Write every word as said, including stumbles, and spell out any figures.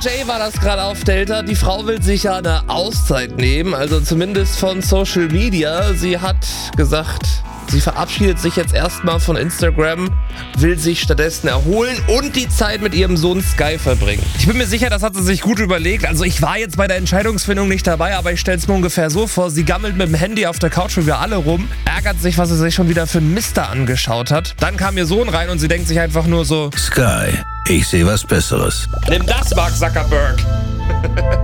J war das gerade auf Delta. Die Frau will sich ja eine Auszeit nehmen, also zumindest von Social Media. Sie hat gesagt, sie verabschiedet sich jetzt erstmal von Instagram, will sich stattdessen erholen und die Zeit mit ihrem Sohn Sky verbringen. Ich bin mir sicher, das hat sie sich gut überlegt. Also ich war jetzt bei der Entscheidungsfindung nicht dabei, aber ich stelle es mir ungefähr so vor. Sie gammelt mit dem Handy auf der Couch wie wir alle rum, ärgert sich, was sie sich schon wieder für einen Mister angeschaut hat. Dann kam ihr Sohn rein und sie denkt sich einfach nur so: Sky, ich sehe was Besseres. Nimm das, Mark Zuckerberg.